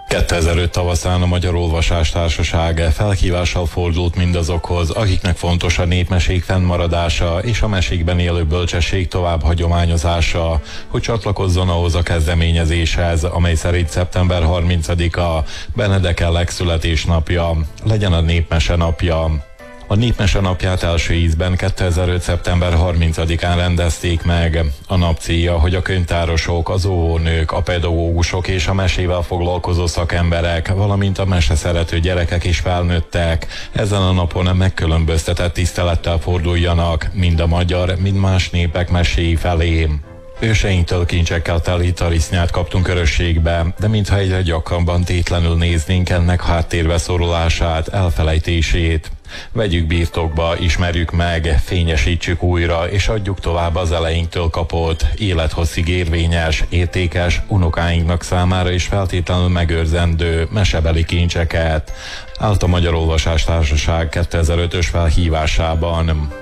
2005 tavaszán a Magyar Olvasástársaság felhívással fordult mindazokhoz, akiknek fontos a népmesék fennmaradása és a mesékben élő bölcsesség tovább hagyományozása, hogy csatlakozzon ahhoz a kezdeményezéshez, amely szerint szeptember 30-a Benedek Ellek születésnapja legyen a népmese napja. A népmese napját első ízben 2005. szeptember 30-án rendezték meg. A nap célja, hogy a könyvtárosok, az óvónők, a pedagógusok és a mesével foglalkozó szakemberek, valamint a mese szerető gyerekek és felnőttek ezen a napon megkülönböztetett tisztelettel forduljanak mind a magyar, mind más népek meséi felé. Őseinktől kincsekkel teli tarisznyát kaptunk örökségbe, de mintha egyre gyakrabban tétlenül néznénk ennek háttérbe szorulását, elfelejtését. Vegyük birtokba, ismerjük meg, fényesítsük újra, és adjuk tovább az eleinktől kapott, élethosszig érvényes, értékes, unokáinknak számára is feltétlenül megőrzendő mesebeli kincseket, állt a Magyar Olvasástársaság 2005-ös felhívásában.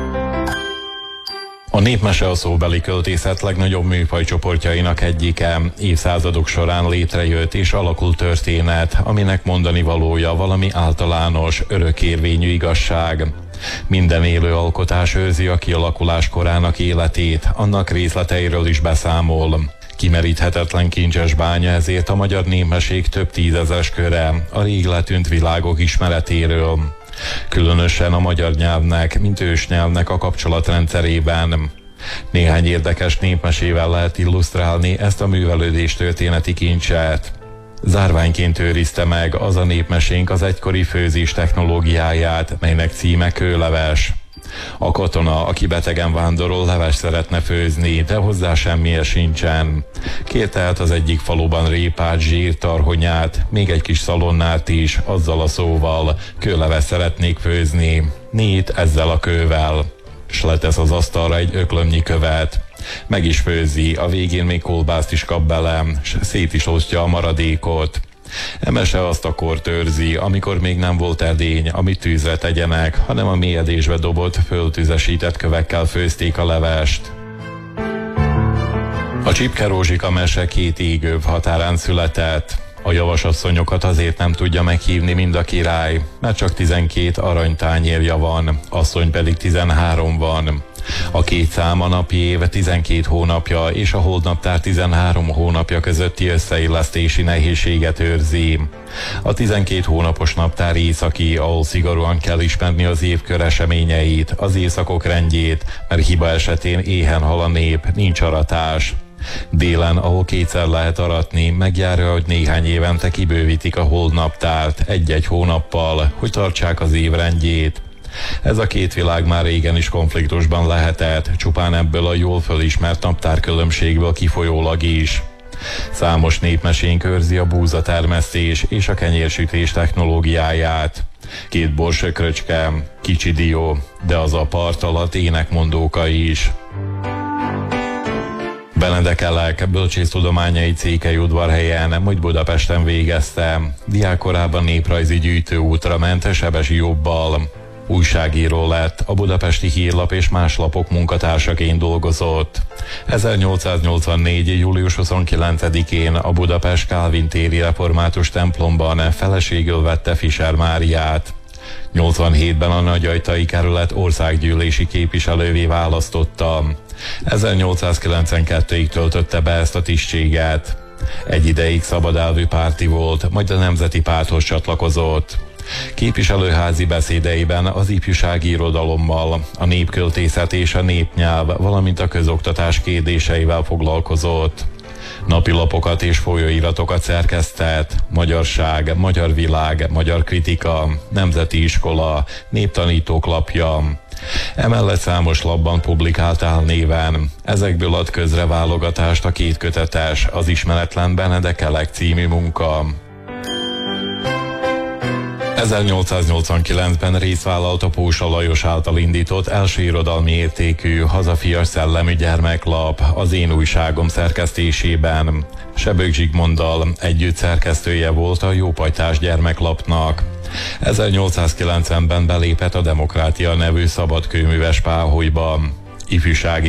A népmese a szóbeli költészet legnagyobb műfajcsoportjainak egyike, évszázadok során létrejött és alakult történet, aminek mondani valója valami általános, örökérvényű igazság. Minden élő alkotás őrzi a kialakulás korának életét, annak részleteiről is beszámol. Kimeríthetetlen kincses bánya ezért a magyar népmesék több tízezres köre a rég letűnt világok ismeretéről. Különösen a magyar nyelvnek, mint ősnyelvnek a kapcsolatrendszerében. Néhány érdekes népmesével lehet illusztrálni ezt a művelődés történeti kincset. Zárványként őrizte meg az a népmesénk az egykori főzés technológiáját, melynek címe kőleves. A katona, aki betegen vándorol, leves szeretne főzni, de hozzá semmije sincsen. Kér tehát az egyik faluban répát, zsírt, tarhonyát, még egy kis szalonnát is, azzal a szóval: kőleves szeretnék főzni. Nyit ezzel a kővel. S letesz az asztalra egy öklömnyi követ. Meg is főzi, a végén még kolbászt is kap bele, s szét is osztja a maradékot. Emese azt a kort őrzi, amikor még nem volt edény, amit tűzre tegyenek, hanem a mélyedésbe dobott, föltüzesített kövekkel főzték a levest. A Csipke Rózsika mese két égőv határán született. A javasasszonyokat azért nem tudja meghívni mind a király, mert csak 12 aranytányérja van, asszony pedig 13 van. A két szám a napi év 12 hónapja és a holdnaptár 13 hónapja közötti összeillesztési nehézséget őrzi. A 12 hónapos naptár északi, ahol szigorúan kell ismerni az évkör eseményeit, az éjszakok rendjét, mert hiba esetén éhen hal a nép, nincs aratás. Délen, ahol kétszer lehet aratni, megjárja, hogy néhány évente kibővítik a holdnaptárt egy-egy hónappal, hogy tartsák az év rendjét. Ez a két világ már régen is konfliktusban lehetett, csupán ebből a jól fölismert naptárkülönbségből kifolyólag is. Számos népmesénk őrzi a búzatermesztés és a kenyérsütés technológiáját. Két borsökröcske, kicsi dió, de az a part alatt énekmondóka is. Benedek Ellek bölcsésztudományai Cékely udvarhelyen, majd Budapesten végezte. Diákkorában néprajzi gyűjtőútra ment Sebesi Jobbal. Újságíró lett, a Budapesti Hírlap és más lapok munkatársaként dolgozott. 1884. július 29-én a Budapest Kálvin téri református templomban feleségül vette Fischer Máriát. 87-ben a Nagyajtai kerület országgyűlési képviselővé választotta. 1892-ig töltötte be ezt a tisztséget. Egy ideig szabadelvű párti volt, majd a Nemzeti Párthoz csatlakozott. Képviselőházi beszédeiben az ifjúsági irodalommal, a népköltészet és a népnyelv, valamint a közoktatás kérdéseivel foglalkozott. Napilapokat és folyóiratokat szerkesztett: Magyarság, Magyar Világ, Magyar Kritika, Nemzeti Iskola, Néptanítók lapja. Emellett számos lapban publikált álnéven. Ezekből ad közre válogatást a két kötetes, az ismeretlen Benedek Ellek című munka. 1889-ben részt vállalt a Pósa Lajos által indított első irodalmi értékű, hazafias szellemű gyermeklap, az Én Újságom szerkesztésében. Sebők Zsigmonddal együtt szerkesztője volt a Jópajtás gyermeklapnak. 1890-ben belépett a Demokrátia nevű szabadkőműves páholyba. Ifjúsági